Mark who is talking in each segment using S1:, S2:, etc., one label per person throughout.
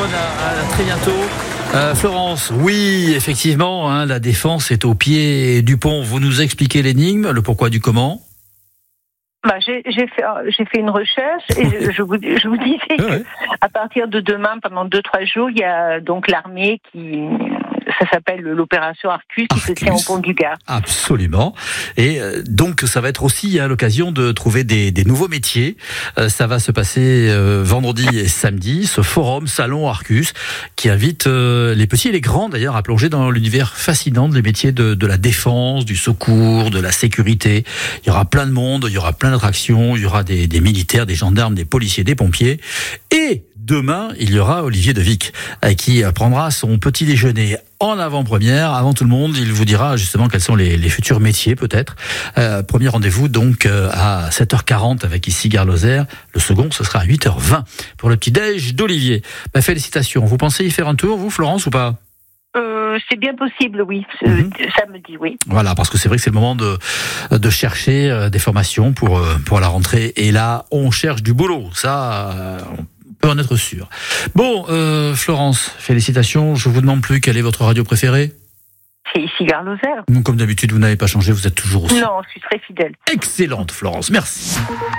S1: Simone, à très bientôt. Florence, oui, effectivement, la défense est au pied du pont. Vous nous expliquez l'énigme, le pourquoi du comment?
S2: J'ai fait une recherche et je vous disais qu'à partir de demain, pendant 2-3 jours, il y a donc l'armée ça s'appelle l'opération Arcus qui se tient au pont du Gard.
S1: Absolument. Et donc ça va être aussi l'occasion de trouver des nouveaux métiers. Ça va se passer vendredi et samedi, ce forum Salon Arcus qui invite les petits et les grands d'ailleurs à plonger dans l'univers fascinant des métiers de la défense, du secours, de la sécurité. Il y aura plein de monde, il y aura plein d'attractions, il y aura des militaires, des gendarmes, des policiers, des pompiers. Et demain, il y aura Olivier Devic qui prendra son petit déjeuner en avant-première, avant tout le monde. Il vous dira justement quels sont les futurs métiers peut-être. Premier rendez-vous donc à 7h40 avec ici Gare Lozère. Le second, ce sera à 8h20 pour le petit-déj d'Olivier. Félicitations. Vous pensez y faire un tour, vous, Florence, ou pas ?
S2: C'est bien possible, oui. Samedi, oui.
S1: Voilà, parce que c'est vrai que c'est le moment de chercher des formations pour la rentrée. Et là, on cherche du boulot. Ça, on peut en être sûr. Bon, Florence, félicitations. Je vous demande plus quelle est votre radio préférée.
S2: C'est ici Gare Lozère.
S1: Comme d'habitude, vous n'avez pas changé, vous êtes toujours aussi.
S2: Non, je suis très fidèle.
S1: Excellente, Florence. Merci.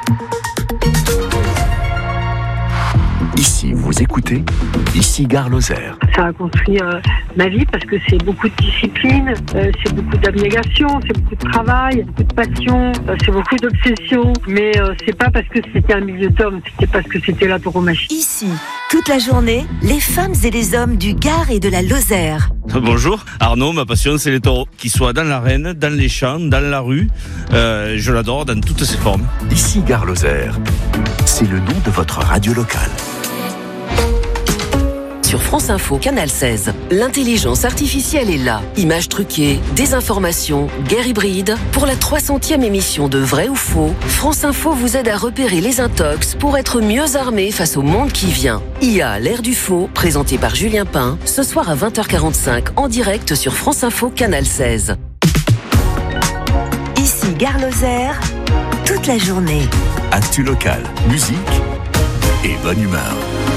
S3: Ici, vous écoutez, ici Gare Lozère.
S4: Ça a construit ma vie parce que c'est beaucoup de discipline, c'est beaucoup d'abnégation, c'est beaucoup de travail, beaucoup de passion, c'est beaucoup d'obsession. Mais c'est pas parce que c'était un milieu d'hommes, c'était parce que c'était la tauromachie.
S5: Ici, toute la journée, les femmes et les hommes du Gard et de la Lozère.
S6: Bonjour, Arnaud, ma passion c'est les taureaux. Qu'ils soient dans l'arène, dans les champs, dans la rue, je l'adore dans toutes ses formes.
S3: Ici Gare Lozère, c'est le nom de votre radio locale.
S7: Sur France Info, Canal 16. L'intelligence artificielle est là. Images truquées, désinformation, guerre hybride. Pour la 300e émission de Vrai ou Faux, France Info vous aide à repérer les intox pour être mieux armé face au monde qui vient. IA, l'ère du faux, présenté par Julien Pain, ce soir à 20h45 en direct sur France Info, Canal 16.
S5: Ici Gare Lozère, toute la journée.
S3: Actu locale, musique et bonne humeur.